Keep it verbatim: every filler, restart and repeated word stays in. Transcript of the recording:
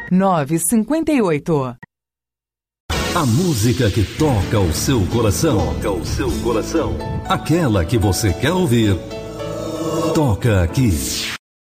nove cinco oito. A música que toca o seu coração. Toca o seu coração. Aquela que você quer ouvir. Toca aqui.